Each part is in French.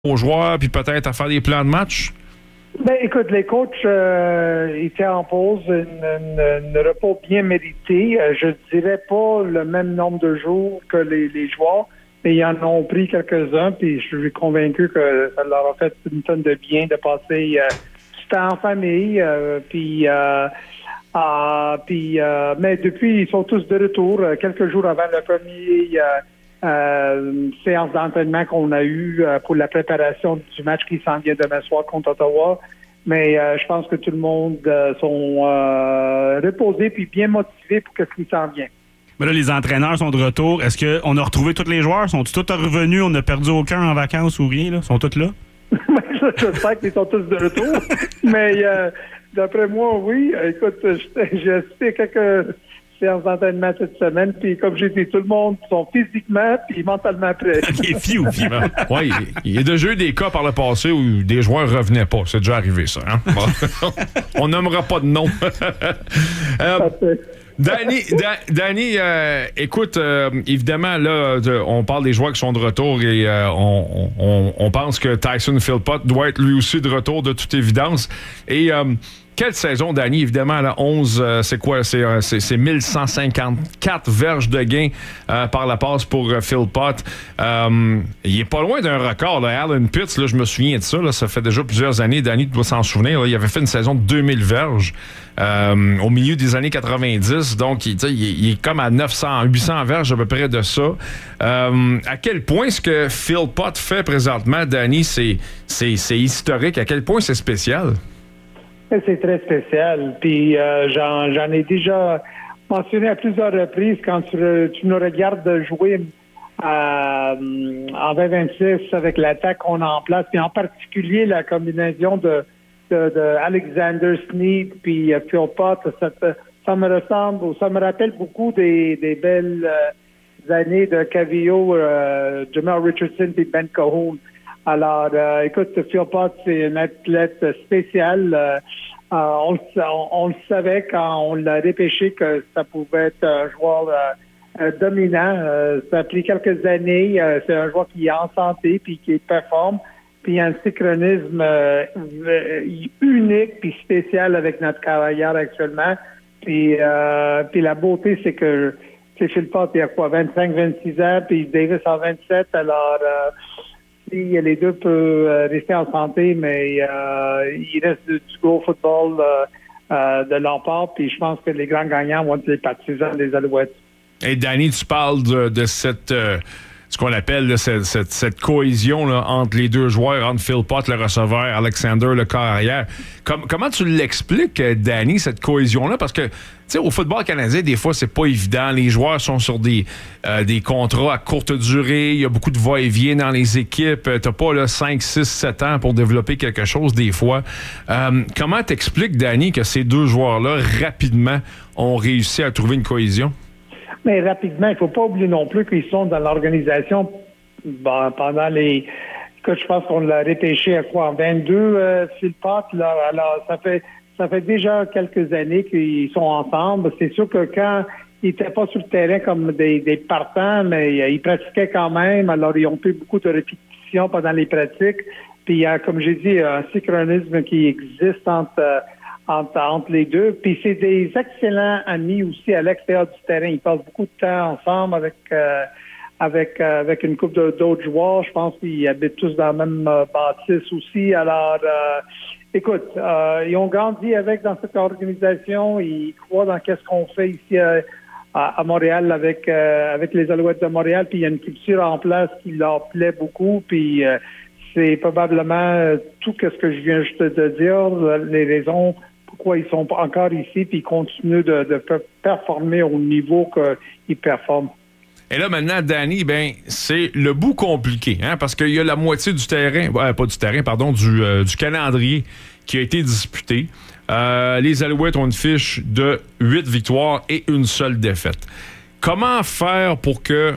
aux joueurs, puis peut-être à faire des plans de match? Ben, écoute, les coachs étaient en pause, une repos bien mérité. Je dirais pas le même nombre de jours que les joueurs, mais ils en ont pris quelques-uns, puis je suis convaincu que ça leur a fait une tonne de bien de passer du temps en famille, mais depuis, ils sont tous de retour. Quelques jours avant le premier séance d'entraînement qu'on a eu pour la préparation du match qui s'en vient demain soir contre Ottawa. Mais je pense que tout le monde sont reposés puis bien motivés pour ce qui s'en vient. Mais là, les entraîneurs sont de retour. Est-ce qu'on a retrouvé tous les joueurs? Sont tous revenus? On n'a perdu aucun en vacances ou rien? Là? Sont tous là? Je sais qu'ils sont tous de retour. Mais d'après moi, oui. Écoute, j'ai assisté à quelques séances d'entraînement cette semaine. Puis comme j'ai dit, tout le monde sont physiquement puis mentalement prêts. Oui, il y a déjà eu des cas par le passé où des joueurs revenaient pas. C'est déjà arrivé, ça. Hein? Bon. On nommera pas de nom. Danny, écoute, évidemment, là, on parle des joueurs qui sont de retour et on pense que Tyson Philpott doit être lui aussi de retour, de toute évidence. Et quelle saison, Danny? Évidemment, la 11, c'est quoi? C'est 1154 verges de gain par la passe pour Philpott. Il est pas loin d'un record. Là. Alan Pitts, là, je me souviens de ça. Là, ça fait déjà plusieurs années. Danny doit s'en souvenir. Là, il avait fait une saison de 2000 verges au milieu des années 90. Donc, il est comme à 800 verges à peu près de ça. À quel point ce que Philpott fait présentement, Danny, c'est historique? À quel point c'est spécial? C'est très spécial. Puis j'en ai déjà mentionné à plusieurs reprises quand tu nous regardes jouer en 2026 avec l'attaque qu'on a en place, puis en particulier la combinaison de Alexander Sneed puis Philpott, ça me ressemble ou ça me rappelle beaucoup des belles années de Cavillo, Jamal Richardson puis Ben Cahoon. Alors, écoute, Philpott, c'est un athlète spécial. On le savait quand on l'a repêché que ça pouvait être un joueur dominant. Ça a pris quelques années. C'est un joueur qui est en santé puis qui performe. Puis il y a un synchronisme unique puis spécial avec notre carrière actuellement. Puis la beauté, c'est que Philpott, il a quoi, 25, 26 ans, puis Davis a 27. Alors, les deux peuvent rester en santé, mais il reste du gros football de l'emport, puis je pense que les grands gagnants vont être les partisans des Alouettes. Et Danny, tu parles de cette ce qu'on appelle là, cette cohésion là, entre les deux joueurs, entre Philpott, le receveur, Alexander, le corps arrière. Comment tu l'expliques, Danny, cette cohésion-là? Parce que au football canadien, des fois, c'est pas évident. Les joueurs sont sur des contrats à courte durée. Il y a beaucoup de va-et-vient dans les équipes. T'as pas là, 5, 6, 7 ans pour développer quelque chose des fois. Comment t'expliques, Danny, que ces deux joueurs-là, rapidement, ont réussi à trouver une cohésion? Mais rapidement, il ne faut pas oublier non plus qu'ils sont dans l'organisation pendant les... Écoute, je pense qu'on l'a repêché à quoi? En 22, Philpott, là. Alors, ça fait déjà quelques années qu'ils sont ensemble. C'est sûr que quand ils n'étaient pas sur le terrain comme des partants, mais ils pratiquaient quand même. Alors, ils ont fait beaucoup de répétitions pendant les pratiques. Puis, il y a, comme j'ai dit, un synchronisme qui existe entre les deux. Puis c'est des excellents amis aussi à l'extérieur du terrain. Ils passent beaucoup de temps ensemble avec une couple d'autres joueurs. Je pense qu'ils habitent tous dans la même bâtisse aussi. Alors, écoute, ils ont grandi dans cette organisation. Ils croient dans qu'est-ce qu'on fait ici à Montréal avec les Alouettes de Montréal. Puis il y a une culture en place qui leur plaît beaucoup. Puis c'est probablement tout ce que je viens juste de dire, les raisons pourquoi ils sont encore ici, puis ils continuent de performer au niveau qu'ils performent. Et là, maintenant, Danny, c'est le bout compliqué, hein, parce qu'il y a la moitié du terrain, du calendrier qui a été disputé. Les Alouettes ont une fiche de 8 victoires et une seule défaite. Comment faire pour que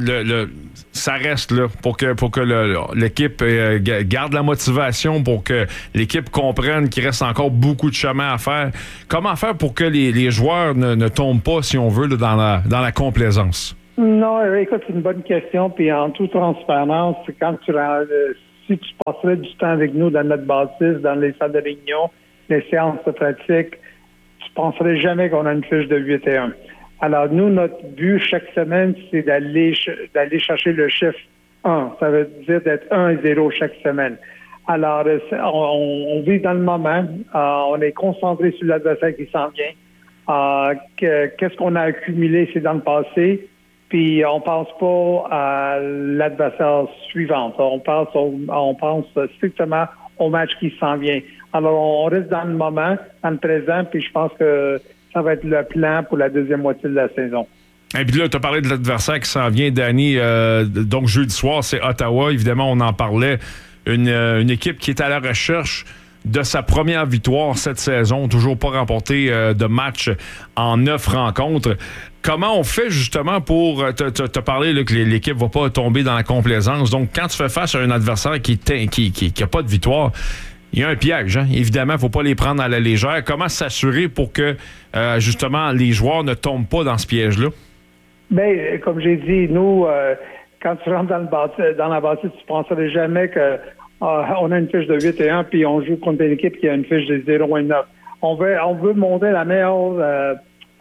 ça reste là, pour que l'équipe garde la motivation, pour que l'équipe comprenne qu'il reste encore beaucoup de chemin à faire? Comment faire pour que les joueurs ne tombent pas, si on veut, là, dans la complaisance? Non, écoute, c'est une bonne question. Puis en toute transparence, quand si tu passerais du temps avec nous dans notre bâtisse, dans les salles de réunion, les séances de pratique, tu penserais jamais qu'on a une fiche de 8-1. Alors, nous, notre but chaque semaine, c'est d'aller chercher le chiffre 1. Ça veut dire d'être 1-0 chaque semaine. Alors, on vit dans le moment. On est concentré sur l'adversaire qui s'en vient. Qu'est-ce qu'on a accumulé, c'est dans le passé. Puis, on pense pas à l'adversaire suivant. On pense strictement au match qui s'en vient. Alors, on reste dans le moment, dans le présent, puis je pense que ça va être le plan pour la deuxième moitié de la saison. Et puis là, tu as parlé de l'adversaire qui s'en vient, Danny. Donc, jeudi soir, c'est Ottawa. Évidemment, on en parlait. Une équipe qui est à la recherche de sa première victoire cette saison. Toujours pas remporté de match en 9 rencontres. Comment on fait justement pour... Tu as parlé là, que l'équipe va pas tomber dans la complaisance. Donc, quand tu fais face à un adversaire qui a pas de victoire... Il y a un piège, hein? Évidemment, il ne faut pas les prendre à la légère. Comment s'assurer pour que, justement, les joueurs ne tombent pas dans ce piège-là? Bien, comme j'ai dit, nous, quand tu rentres dans la bâtisse, tu ne penserais jamais qu'on a une fiche de 8-1 puis on joue contre une équipe qui a une fiche de 0-9. On veut monter la meilleure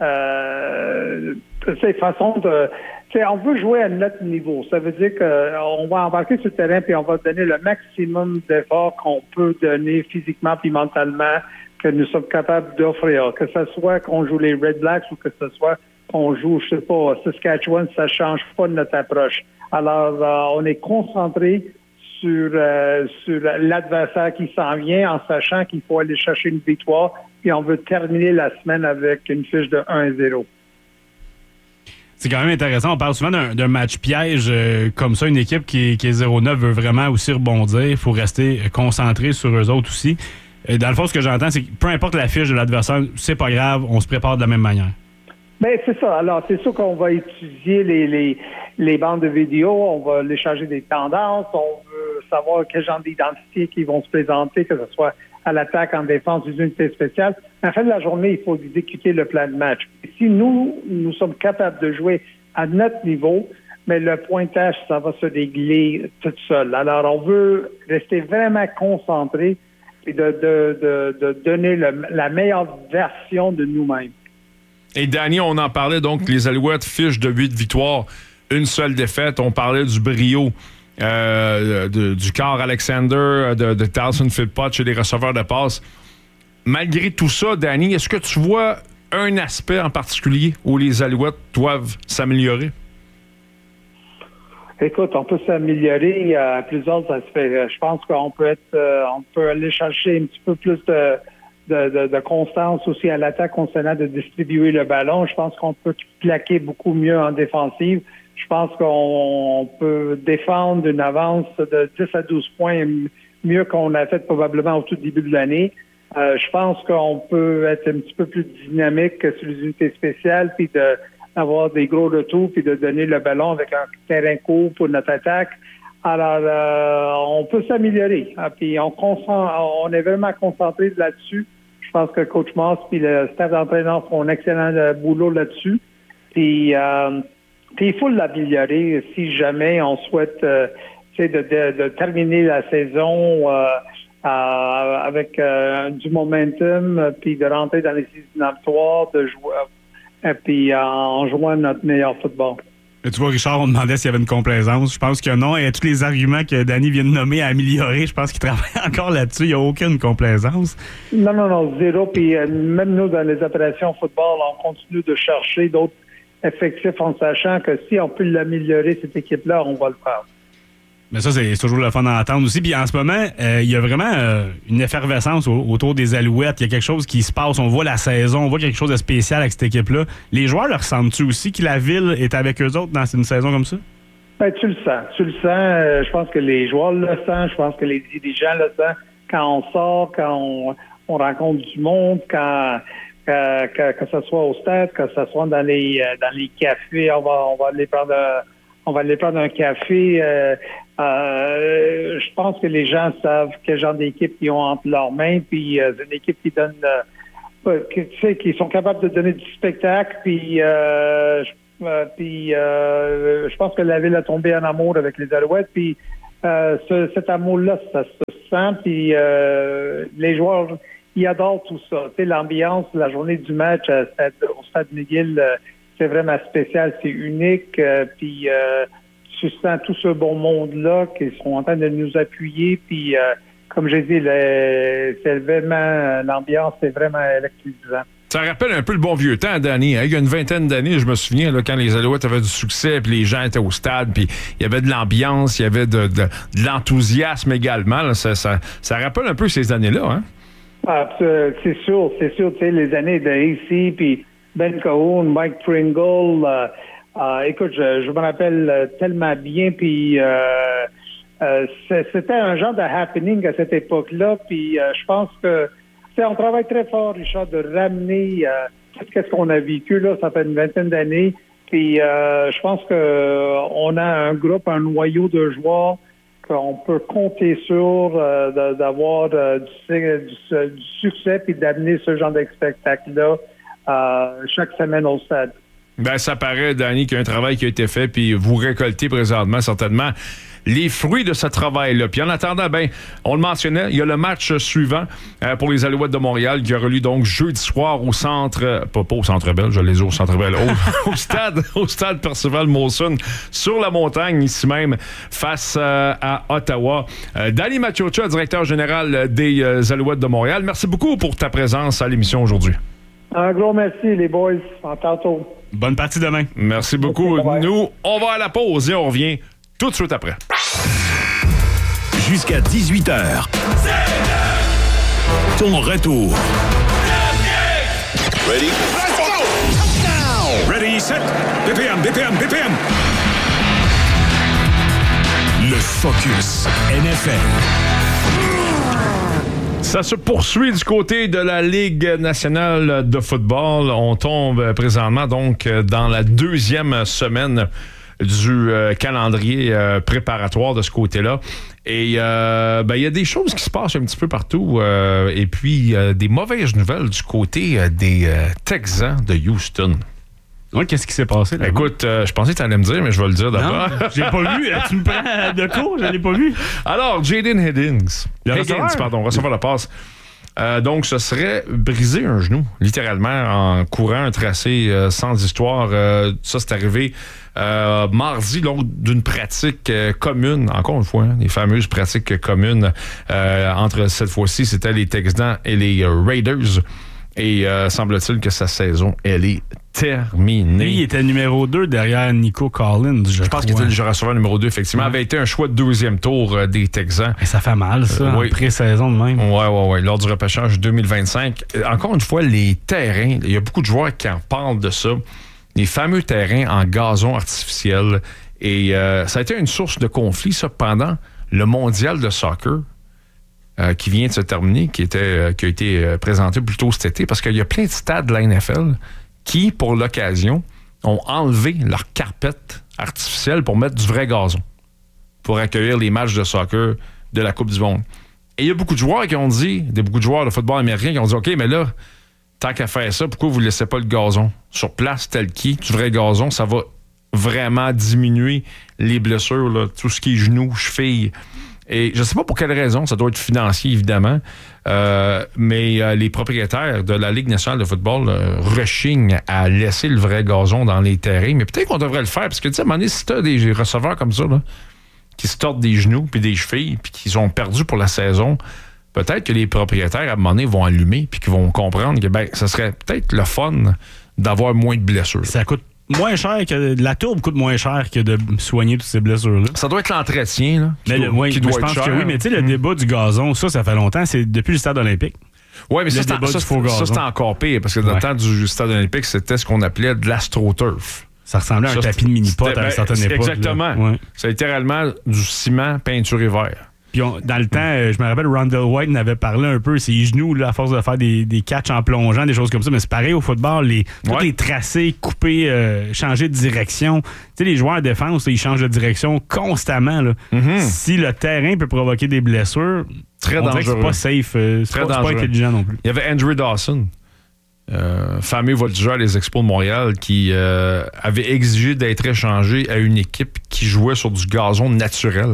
façon de... On veut jouer à notre niveau. Ça veut dire qu'on va embarquer sur le terrain puis on va donner le maximum d'efforts qu'on peut donner physiquement puis mentalement que nous sommes capables d'offrir. Que ce soit qu'on joue les Red Blacks ou que ce soit qu'on joue, je sais pas, Saskatchewan, ça change pas notre approche. Alors, on est concentré sur l'adversaire qui s'en vient en sachant qu'il faut aller chercher une victoire puis on veut terminer la semaine avec une fiche de 1-0. C'est quand même intéressant. On parle souvent d'un match piège comme ça. Une équipe qui est 0-9 veut vraiment aussi rebondir. Il faut rester concentré sur eux autres aussi. Dans le fond, ce que j'entends, c'est que peu importe la fiche de l'adversaire, c'est pas grave, on se prépare de la même manière. Bien, c'est ça. Alors, c'est sûr qu'on va étudier les bandes de vidéo, on va aller changer des tendances, on veut savoir quel genre d'identité qui vont se présenter, que ce soit à l'attaque, en défense, des unités spéciales. À la fin de la journée, il faut exécuter le plan de match. Et si nous sommes capables de jouer à notre niveau, mais le pointage, ça va se régler tout seul. Alors, on veut rester vraiment concentré et de donner la meilleure version de nous-mêmes. Et Danny, on en parlait, donc les Alouettes fichent de 8 victoires, une seule défaite. On parlait du brio du Carl Alexander, de Taliesin Philpott chez les receveurs de passe. Malgré tout ça, Danny, est-ce que tu vois un aspect en particulier où les Alouettes doivent s'améliorer? Écoute, on peut s'améliorer à plusieurs aspects. Je pense qu'on peut aller chercher un petit peu plus de constance aussi à l'attaque concernant de distribuer le ballon. Je pense qu'on peut plaquer beaucoup mieux en défensive. Je pense qu'on peut défendre une avance de 10 à 12 points mieux qu'on a fait probablement au tout début de l'année. Je pense qu'on peut être un petit peu plus dynamique sur les unités spéciales, puis d'avoir des gros retours, puis de donner le ballon avec un terrain court pour notre attaque. Alors, on peut s'améliorer. Puis on est vraiment concentré là-dessus. Je pense que Coach Moss puis le staff d'entraîneur font un excellent boulot là-dessus. Puis il faut l'améliorer si jamais on souhaite de terminer la saison avec du momentum, puis de rentrer dans les éliminatoires, de jouer, puis en jouant notre meilleur football. Et tu vois, Richard, on demandait s'il y avait une complaisance. Je pense que non. Et tous les arguments que Danny vient de nommer à améliorer, je pense qu'il travaille encore là-dessus. Il n'y a aucune complaisance. Non, zéro. Puis même nous, dans les opérations football, on continue de chercher d'autres effectifs en sachant que si on peut l'améliorer, cette équipe-là, on va le faire. Mais ça, c'est toujours le fun d'entendre aussi. Puis en ce moment, il y a vraiment une effervescence autour des Alouettes. Il y a quelque chose qui se passe. On voit la saison, on voit quelque chose de spécial avec cette équipe-là. Les joueurs le ressentent-tu aussi que la ville est avec eux autres dans une saison comme ça? Ben, tu le sens. Je pense que les joueurs le sentent. Je pense que les dirigeants le sentent. Quand on sort, quand on rencontre du monde, que ce soit au stade, que ce soit dans les cafés, on va aller prendre un café. Je pense que les gens savent quel genre d'équipe ils ont entre leurs mains, puis c'est une équipe qui donne, qui sont capables de donner du spectacle, puis je pense que la ville a tombé en amour avec les Alouettes, puis cet amour-là, ça se sent. Puis les joueurs, ils adorent tout ça. Tu sais, l'ambiance, la journée du match au Stade McGill, c'est vraiment spécial, c'est unique. Puis tu sens tout ce bon monde-là qui sont en train de nous appuyer. Puis comme j'ai dit, c'est vraiment l'ambiance, c'est vraiment électrisant. Ça rappelle un peu le bon vieux temps, Danny. Il y a une vingtaine d'années, je me souviens, là, quand les Alouettes avaient du succès, puis les gens étaient au stade, puis il y avait de l'ambiance, il y avait de l'enthousiasme également. Là. Ça rappelle un peu ces années-là, hein? Ah, c'est sûr. Tu sais, les années de AC, puis Ben Cahoon, Mike Pringle, écoute, je me rappelle tellement bien, puis c'était un genre de happening à cette époque-là, puis je pense que on travaille très fort, Richard, de ramener qu'est-ce qu'on a vécu là, ça fait une vingtaine d'années, puis je pense que on a un groupe, un noyau de joueurs qu'on peut compter sur d'avoir du succès puis d'amener ce genre de spectacle-là chaque semaine au stade. Ben, ça paraît, Danny, qu'il y a un travail qui a été fait, puis vous récoltez présentement, certainement, les fruits de ce travail-là. Puis en attendant, ben, on le mentionnait, il y a le match suivant pour les Alouettes de Montréal qui aura lieu donc jeudi soir au centre, pas au Centre Bell, je les ai au Centre Bell, au stade Percival Molson, sur la montagne, ici même, face à Ottawa. Danny Maciocia, directeur général des Alouettes de Montréal, merci beaucoup pour ta présence à l'émission aujourd'hui. Un gros merci, les boys. À tantôt. Bonne partie demain. Merci beaucoup. Merci, nous, on va à la pause et on revient tout de suite après. Jusqu'à 18h. Ton retour. Ready? Let's go! Ready, set. BPM. Le Focus NFL. Ça se poursuit du côté de la Ligue nationale de football. On tombe présentement donc dans la deuxième semaine du calendrier préparatoire de ce côté-là. Et il y a des choses qui se passent un petit peu partout. Et puis, des mauvaises nouvelles du côté des Texans de Houston. Ouais, qu'est-ce qui s'est passé là? Écoute, je pensais que tu allais me dire, mais je vais le dire d'abord. Je l'ai pas vu. Tu me prends de court, je l'ai pas vu. Alors, Jaden Higgins, receveur de passe. Donc, ce serait briser un genou, littéralement, en courant un tracé sans histoire. Ça, c'est arrivé mardi, lors d'une pratique commune, encore une fois, hein, les fameuses pratiques communes entre, cette fois-ci, c'était les Texans et les Raiders. Et semble-t-il que sa saison, elle est terminée. Lui, il était numéro 2 derrière Nico Collins, je pense qu'il était le receveur numéro 2, effectivement. Ouais. Avait été un choix de deuxième tour des Texans. Et ça fait mal, ça, oui. En pré-saison de même. Oui. Lors du repêchage 2025. Encore une fois, les terrains, il y a beaucoup de joueurs qui en parlent de ça. Les fameux terrains en gazon artificiel. Et ça a été une source de conflit, ça, pendant le mondial de soccer. Qui vient de se terminer, qui a été présenté plus tôt cet été, parce qu'il y a plein de stades de la NFL qui, pour l'occasion, ont enlevé leur carpette artificielle pour mettre du vrai gazon, pour accueillir les matchs de soccer de la Coupe du Monde. Et il y a beaucoup de joueurs qui ont dit, beaucoup de joueurs de football américain qui ont dit, OK, mais là, tant qu'à faire ça, pourquoi vous ne laissez pas le gazon sur place tel qu'il, du vrai gazon, ça va vraiment diminuer les blessures, là, tout ce qui est genoux, chevilles. Et je ne sais pas pour quelle raison, ça doit être financier évidemment, mais les propriétaires de la Ligue nationale de football rechignent à laisser le vrai gazon dans les terrains. Mais peut-être qu'on devrait le faire, parce que tu sais, à un moment donné, si tu as des receveurs comme ça, là, qui se tordent des genoux puis des chevilles, puis qui sont perdus pour la saison, peut-être que les propriétaires, à un moment donné, vont allumer puis qu'ils vont comprendre que ça serait peut-être le fun d'avoir moins de blessures. Ça coûte moins cher que la tourbe coûte moins cher que de soigner toutes ces blessures-là. Ça doit être l'entretien là, qui doit je pense être cher. que oui, mais tu sais, le débat du gazon, ça fait longtemps, c'est depuis le stade olympique. Oui, mais ça, c'est encore pire, parce que dans le temps du stade olympique, c'était ce qu'on appelait de l'astroturf. Ça ressemblait à un tapis de mini-pot à une certaine époque. Exactement. Ouais. C'est littéralement du ciment peinturé vert. Puis dans le temps, je me rappelle, Rondell White n'avait parlé un peu, ses genoux, là, à force de faire des catchs en plongeant, des choses comme ça. Mais c'est pareil au football, tous les tracés coupés, changer de direction. Tu sais, les joueurs de défense, ils changent de direction constamment. Là. Mm-hmm. Si le terrain peut provoquer des blessures, très dangereux. C'est pas safe, c'est pas intelligent non plus. Il y avait Andrew Dawson, fameux voltigeur des Expos de Montréal, qui avait exigé d'être échangé à une équipe qui jouait sur du gazon naturel.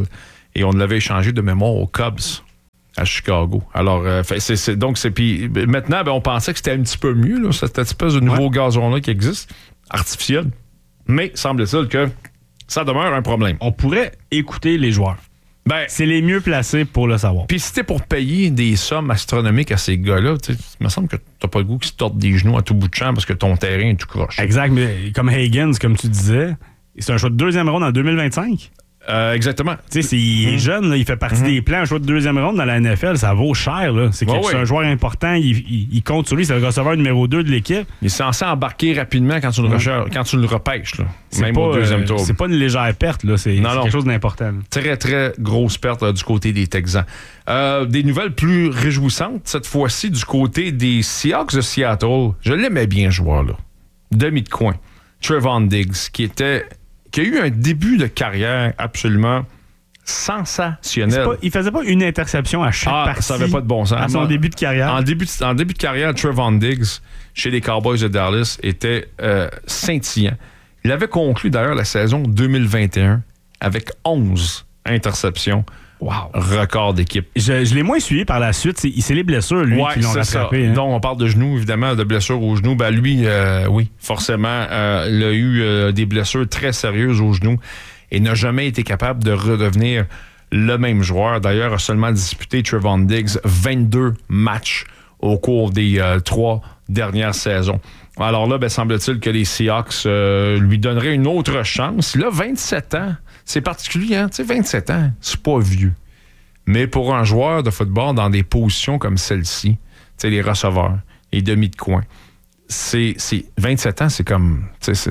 et on l'avait échangé de mémoire aux Cubs à Chicago. Alors, puis maintenant, on pensait que c'était un petit peu mieux, là, cette espèce de nouveau gazon-là qui existe, artificiel. Mais semble-t-il que ça demeure un problème. On pourrait écouter les joueurs. C'est les mieux placés pour le savoir. Puis si t'es pour payer des sommes astronomiques à ces gars-là, il me semble que t'as pas le goût qu'ils se tortent des genoux à tout bout de champ parce que ton terrain est tout croche. Exact, mais comme Higgins, comme tu disais, c'est un choix de deuxième ronde en 2025. Exactement. Tu sais, il est jeune, là, il fait partie des plans. Un choix de deuxième ronde dans la NFL, ça vaut cher. Là. C'est un joueur important, il compte sur lui, c'est le receveur numéro 2 de l'équipe. Il est censé embarquer rapidement quand tu le repêches, là. Même au deuxième tour. C'est pas une légère perte, là. C'est quelque chose d'important. Très, très grosse perte là, du côté des Texans. Des nouvelles plus réjouissantes, cette fois-ci, du côté des Seahawks de Seattle. Je l'aimais bien, ce joueur-là. Demi de coin. Trevon Diggs, qui a eu un début de carrière absolument sensationnel. Il faisait pas une interception à chaque partie. Ça n'avait pas de bon sens. À son début de carrière. En début de carrière, Trevon Diggs, chez les Cowboys de Dallas, était scintillant. Il avait conclu d'ailleurs la saison 2021 avec 11 interceptions. Wow. Record d'équipe. Je l'ai moins suivi par la suite. C'est les blessures, lui, qui l'ont rattrapé. Hein. Donc, on parle de genoux, évidemment, de blessures aux genoux. Lui, oui, forcément, il a eu des blessures très sérieuses aux genoux et n'a jamais été capable de redevenir le même joueur. D'ailleurs, a seulement disputé Trevon Diggs 22 matchs au cours des 3 dernières saisons. Alors là, semble-t-il que les Seahawks lui donneraient une autre chance. Là, 27 ans. C'est particulier, hein? Tu sais, 27 ans, c'est pas vieux. Mais pour un joueur de football dans des positions comme celle-ci, tu sais, les receveurs, les demi de coin, c'est 27 ans, c'est comme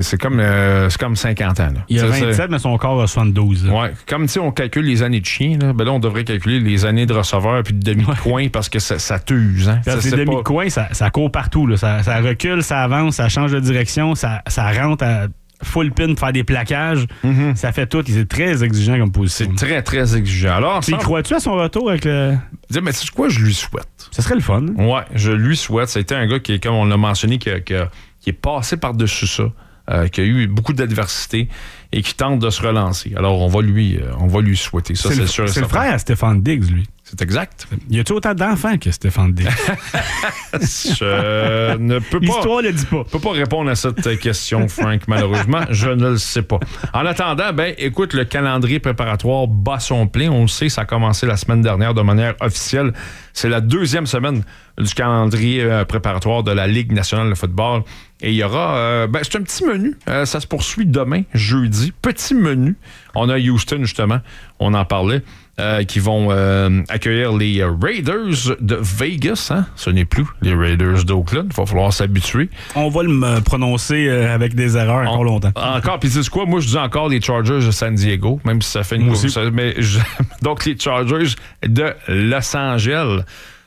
50 ans. Là. Il a 27, mais son corps a 72. Oui, comme on calcule les années de chien, là, là, on devrait calculer les années de receveur puis de demi de coin parce que ça t'use. Hein? Les demi de coin, ça court partout. Là. Ça recule, ça avance, ça change de direction, ça rentre à full pin, faire des plaquages. Ça fait tout. Il est très exigeant comme position. C'est très, très exigeant. Alors, puis crois-tu à son retour avec le... Mais tu sais quoi, je lui souhaite. Ce serait le fun. Ouais, je lui souhaite. C'était un gars qui, comme on l'a mentionné, qui est passé par-dessus ça, qui a eu beaucoup d'adversité et qui tente de se relancer. Alors, on va lui souhaiter ça, c'est sûr. C'est le frère à Stefan Diggs, lui. C'est exact. Y a-tu autant d'enfants que Stefan Diggs? Je ne peux pas... L'histoire ne dit pas. Je peux pas répondre à cette question, Frank, malheureusement. Je ne le sais pas. En attendant, écoute, le calendrier préparatoire bat son plein. On le sait, ça a commencé la semaine dernière de manière officielle. C'est la 2e semaine du calendrier préparatoire de la Ligue nationale de football. Et il y aura... c'est un petit menu. Ça se poursuit demain, jeudi. Petit menu. On a Houston, justement. On en parlait. Qui vont accueillir les Raiders de Vegas. Hein? Ce n'est plus les Raiders d'Oakland. Il va falloir s'habituer. On va le prononcer avec des erreurs encore longtemps. Encore. Puis tu sais quoi? Moi, je dis encore les Chargers de San Diego, même si ça fait une course. Donc, les Chargers de Los Angeles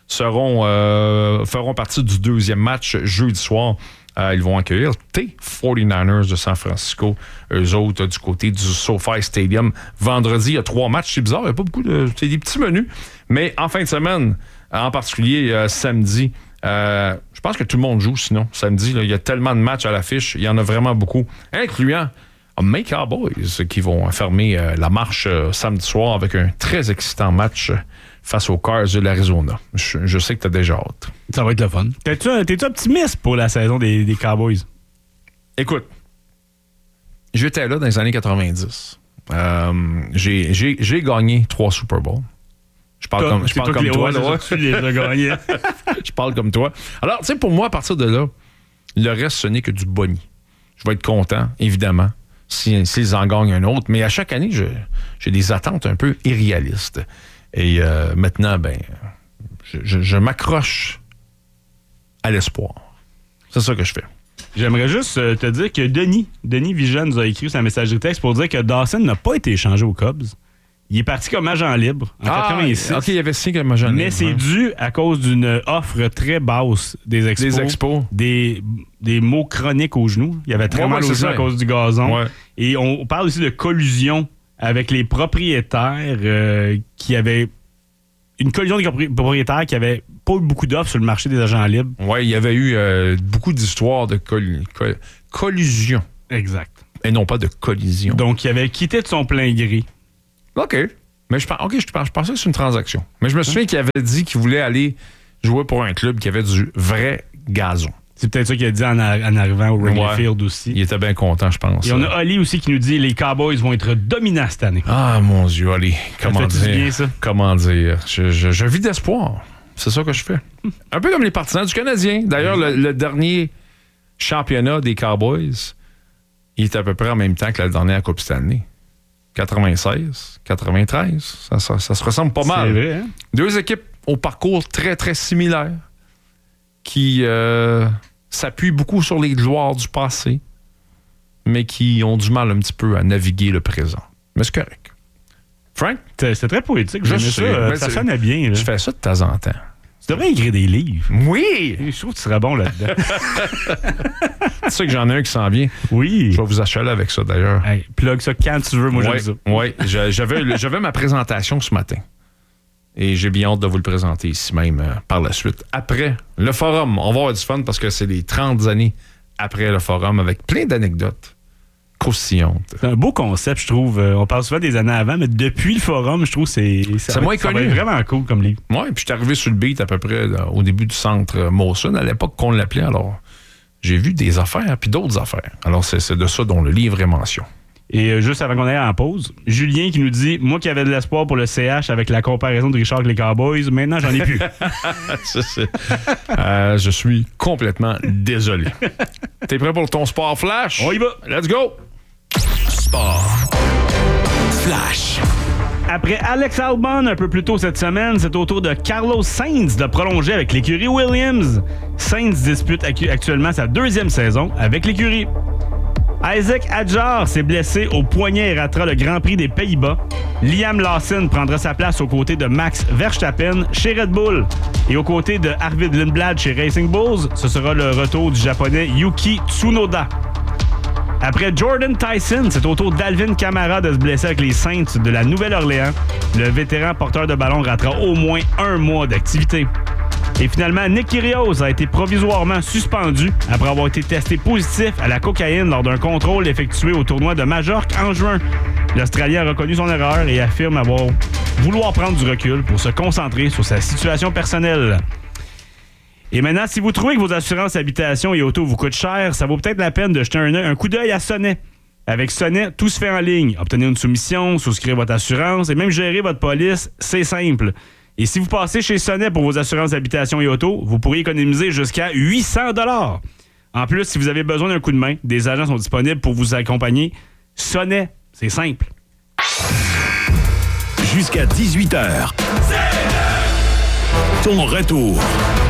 feront partie du 2e match jeudi soir. Ils vont accueillir tes 49ers de San Francisco, eux autres du côté du SoFi Stadium. Vendredi, il y a 3 matchs. C'est bizarre, il n'y a pas beaucoup de... C'est des petits menus. Mais en fin de semaine, en particulier samedi, je pense que tout le monde joue sinon. Samedi, il y a tellement de matchs à l'affiche. Il y en a vraiment beaucoup, incluant mes Cowboys qui vont fermer la marche samedi soir avec un très excitant match face aux Cards de l'Arizona. Je sais que tu as déjà hâte. Ça va être le fun. T'es-tu optimiste pour la saison des Cowboys? Écoute, j'étais là dans les années 90. J'ai gagné 3 Super Bowls. Je parle comme toi. Tu les as gagnés. Je parle comme toi. Alors, tu sais, pour moi, à partir de là, le reste, ce n'est que du boni. Je vais être content, évidemment, s'ils en gagnent un autre. Mais à chaque année, j'ai des attentes un peu irréalistes. Et maintenant, je m'accroche à l'espoir. C'est ça que je fais. J'aimerais juste te dire que Denis Vigeon nous a écrit sur la messagerie texte pour dire que Dawson n'a pas été échangé aux Cubs. Il est parti comme agent libre en 86. OK, il y avait signé comme agent libre. Mais c'est dû à cause d'une offre très basse des Expos. Des maux chroniques aux genoux. Il y avait très mal aux genoux à cause du gazon. Ouais. Et on parle aussi de collusion avec les propriétaires qui avaient... Une collision des propriétaires qui n'avaient pas eu beaucoup d'offres sur le marché des agents libres. Oui, il y avait eu beaucoup d'histoires de collusion. Exact. Et non pas de collision. Donc, il avait quitté de son plein gré. OK. Mais je pensais que c'est une transaction. Mais je me souviens qu'il avait dit qu'il voulait aller jouer pour un club qui avait du vrai gazon. C'est peut-être ça qu'il a dit en arrivant au Wrigley Field aussi. Il était bien content, je pense. Et on a Oli aussi qui nous dit les Cowboys vont être dominants cette année. Ah, mon Dieu, Oli. Comment dire? Bien, ça? Comment dire? Je vis d'espoir. C'est ça que je fais. Un peu comme les partisans du Canadien. D'ailleurs, le dernier championnat des Cowboys, il est à peu près en même temps que la dernière Coupe Stanley. 96, 93. Ça se ressemble pas mal. C'est vrai, hein? Deux équipes au parcours très, très similaire qui s'appuient beaucoup sur les gloires du passé, mais qui ont du mal un petit peu à naviguer le présent. Mais c'est correct. Frank? C'est très poétique. Je sais. Ça sonnait bien. Là. Je fais ça de temps en temps. Tu devrais écrire des livres. Oui! Je trouve que tu serais bon là-dedans. Tu sais que j'en ai un qui s'en vient. Oui. Je vais vous achaler avec ça, d'ailleurs. Hey, plug ça quand tu veux. Moi, j'aime ça. Oui, j'avais ma présentation ce matin. Et j'ai bien hâte de vous le présenter ici même par la suite. Après le forum, on va avoir du fun parce que c'est les 30 années après le forum avec plein d'anecdotes croustillantes. C'est un beau concept, je trouve. On parle souvent des années avant, mais depuis le forum, je trouve que c'est moins connu. Ça va être vraiment cool comme livre. Oui, puis je suis arrivé sur le beat à peu près au début du centre Molson, à l'époque qu'on l'appelait. Alors, j'ai vu des affaires puis d'autres affaires. Alors, c'est de ça dont le livre est mention. Et juste avant qu'on aille en pause, Julien qui nous dit « Moi qui avais de l'espoir pour le CH avec la comparaison de Richard avec les Cowboys, maintenant j'en ai plus. » Je suis complètement désolé. T'es prêt pour ton sport flash? On y va! Let's go! Sport flash. Après Alex Albon un peu plus tôt cette semaine, c'est au tour de Carlos Sainz de prolonger avec l'écurie Williams. Sainz dispute actuellement sa 2e saison avec l'écurie. Isaac Hadjar s'est blessé au poignet et ratera le Grand Prix des Pays-Bas. Liam Lawson prendra sa place aux côtés de Max Verstappen chez Red Bull. Et aux côtés de Arvid Lindblad chez Racing Bulls, ce sera le retour du Japonais Yuki Tsunoda. Après Jordan Tyson, c'est au tour d'Alvin Kamara de se blesser avec les Saints de la Nouvelle-Orléans. Le vétéran porteur de ballon ratera au moins 1 mois d'activité. Et finalement, Nick Kyrgios a été provisoirement suspendu après avoir été testé positif à la cocaïne lors d'un contrôle effectué au tournoi de Majorque en juin. L'Australien a reconnu son erreur et affirme vouloir prendre du recul pour se concentrer sur sa situation personnelle. Et maintenant, si vous trouvez que vos assurances habitation et auto vous coûtent cher, ça vaut peut-être la peine de jeter un coup d'œil à Sonnet. Avec Sonnet, tout se fait en ligne. Obtenir une soumission, souscrire votre assurance et même gérer votre police, c'est simple. Et si vous passez chez Sonnet pour vos assurances d'habitation et auto, vous pourrez économiser jusqu'à 800 $. En plus, si vous avez besoin d'un coup de main, des agents sont disponibles pour vous accompagner. Sonnet, c'est simple. Jusqu'à 18h. Ton retour